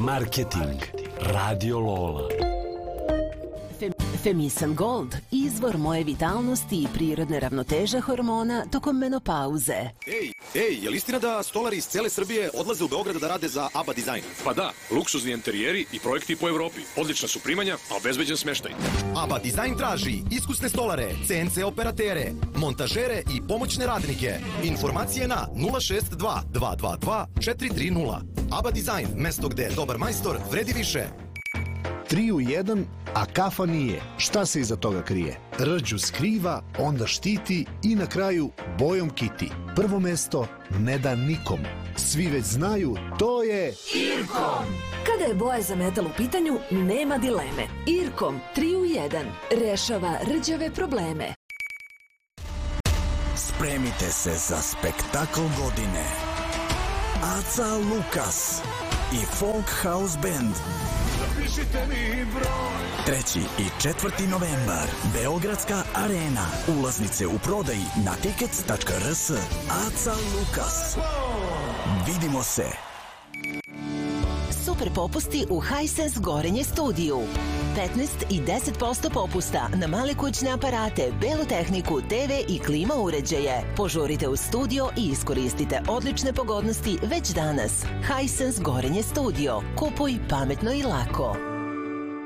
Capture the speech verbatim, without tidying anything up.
Marketing. Radio Lola. Femisan Gold, izvor moje vitalnosti i prirodne ravnoteže hormona tokom menopauze. Ej, ej, je li istina da stolari iz cele Srbije odlaze u Beograd da rade za A B A Design? Pa da, luksuzni enterijeri i projekti po Evropi. Odlična su primanja, a obezbeđen smeštaj. A B A Design traži iskusne stolare, C N C operatere, montažere i pomoćne radnike. Informacije na nula šest dva dva dva dva četiri tri nula. A B A Design, mesto gde dobar majstor vredi više. Tri u jedan, a kafa nije. Šta se iza toga krije? Rđu skriva, onda štiti i na kraju bojom kiti. Prvo mesto ne da nikom. Svi već znaju, to je Irkom. Kada je boja za metal u pitanju, nema dileme. Irkom tri u jedan rešava rđave probleme. Spremite se za spektakl godine. Aca Lukas i Folk House Band. Treći i četvrti novembar, Beogradska arena. Ulaznice u prodaji na tickets tačka r s. Aca Lukas. Vidimo se. Super popusti u Hisense Gorenje studiju. petnaest i deset posto popusta na male kućne aparate, belu tehniku, te ve i klima uređaje. Požurite u studio i iskoristite odlične pogodnosti već danas. Hisense Gorenje studio. Kupuj pametno i lako.